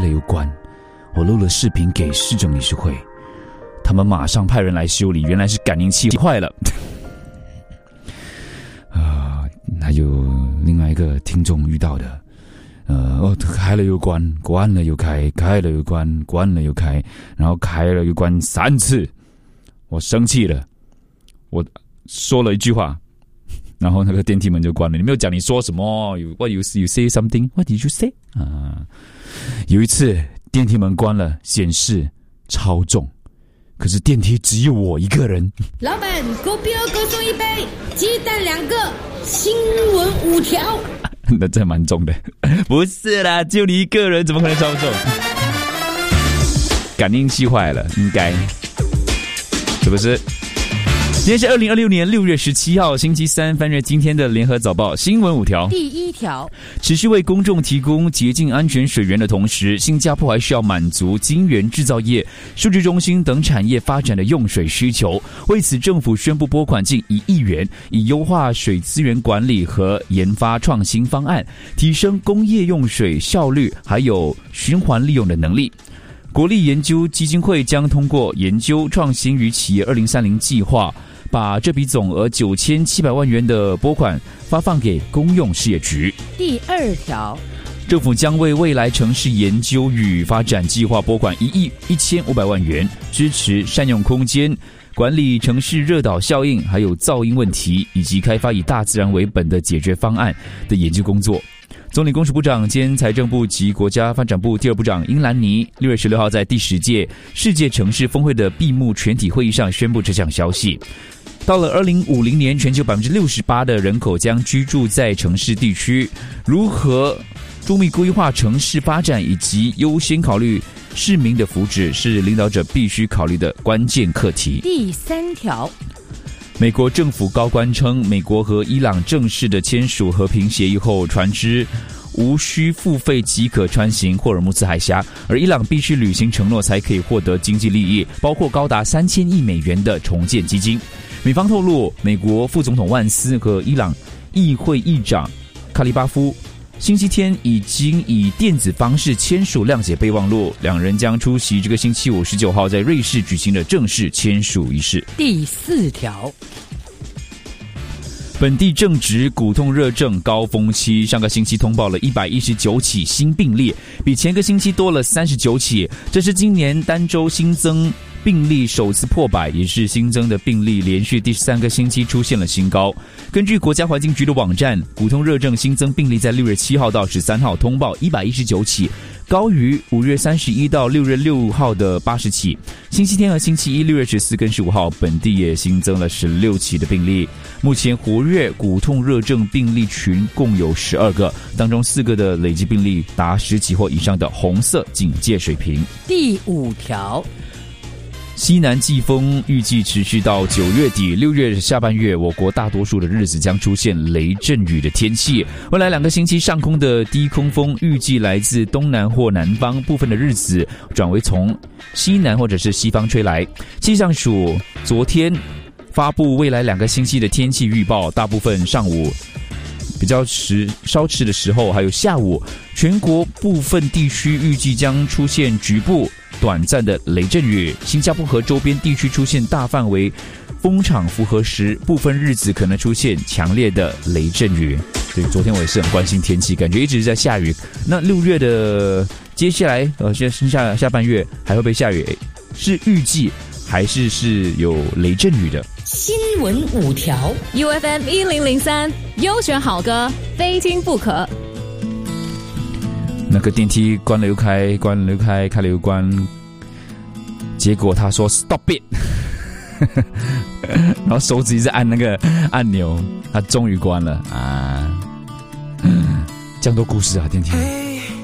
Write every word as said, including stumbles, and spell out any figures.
有关，我录了视频给市政理事会，他们马上派人来修理，原来是感应器坏了。啊、呃，还有另外一个听众遇到的，呃，哦，开了又关，关了又开，开了又关，关了又开，然后开了又关三次，我生气了，我说了一句话。然后那个电梯门就关了。你没有讲你说什么 ？You what you you say something? What did you say? 啊，有一次电梯门关了，显示超重，可是电梯只有我一个人。 老板，狗标各送一杯，鸡蛋两个，新闻五条。 那这蛮重的，不是啦，只有你一个人，怎么可能超重？感应器坏了，应该是不是？今天是二零二六年六月十七号，星期三，翻阅今天的联合早报新闻五条。 第一条， 持续为公众提供洁净安全水源的同时，新加坡还需要满足晶圆制造业、数据中心等产业发展的用水需求。为此，政府宣布拨款近一亿元，以优化水资源管理和研发创新方案，提升工业用水效率，还有循环利用的能力。国立研究基金会将通过研究创新与企业二零三零计划，把这笔总额九千七百万元的拨款发放给公用事业局。 第二条， 政府将为未来城市研究与发展计划拨款一亿一千五百万元，支持善用空间、管理城市热岛效应，还有噪音问题，以及开发以大自然为本的解决方案的研究工作。总理公署部长兼财政部及国家发展部第二部长英兰尼六月十六号在第十届世界城市峰会的闭幕全体会议上宣布这项消息。到了二零五零年，全球 百分之六十八 的人口将居住在城市地区。如何注密规划城市发展以及优先考虑市民的福祉，是领导者必须考虑的关键课题。 第三条， 美国政府高官称，美国和伊朗正式的签署和平协议后，船只无需付费即可穿行霍尔木兹海峡，而伊朗必须履行承诺才可以获得经济利益，包括高达三千亿美元的重建基金。美方透露，美国副总统万斯和伊朗议会议长卡利巴夫星期天已经以电子方式签署谅解备忘录，两人将出席这个星期五十九号在瑞士举行的正式签署仪式。 第四条， 本地正值骨痛热症高峰期，上个星期通报了一百一十九起新病例，比前个星期多了三十九起，这是今年单周新增病例首次破百，也是新增的病例连续第三个星期出现了新高。根据国家环境局的网站，骨痛热症新增病例在六月七号到十三号通报一百一十九起，高于五月三十一到六月六号的八十起。星期天和星期一六月十四跟十五号本地也新增了十六起的病例。目前活跃骨痛热症病例群共有十二个，当中四个的累计病例达十起或以上的红色警戒水平。 第五条， 西南季风预计持续到九月底，六月下半月，我国大多数的日子将出现雷阵雨的天气。未来两个星期，上空的低空风预计来自东南或南方，部分的日子转为从西南或者是西方吹来。气象署昨天发布未来两个星期的天气预报，大部分上午比较迟稍迟的时候，还有下午，全国部分地区预计将出现局部短暂的雷阵雨，新加坡和周边地区出现大范围风场符合时，部分日子可能出现强烈的雷阵雨。对，昨天我也是很关心天气，感觉一直在下雨。那六月的接下来呃，下下半月还会不会下雨？是预计还是是有雷阵雨的？ 新闻五条 U F M 一零零三优选好歌，非听不可。 那个电梯关了又开，关了又开，开了又关，结果他说 stop it 然后手指一直按那个按钮，他终于关了啊。这样多故事啊，电梯。